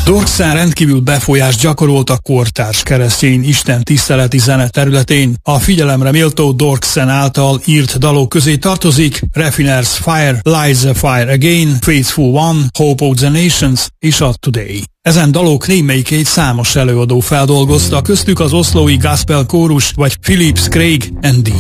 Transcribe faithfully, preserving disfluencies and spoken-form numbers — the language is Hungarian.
Dorksen rendkívül befolyást gyakorolt a kortárs keresztény Isten tiszteleti zene területén. A figyelemre méltó Dorksen által írt dalok közé tartozik Raffiner's Fire, Light the Fire Again, Faithful One, Hope of the Nations és a Today. Ezen dalok némelyikét számos előadó feldolgozta, köztük az oszlói Gospel Chorus vagy Phillips Craig and D.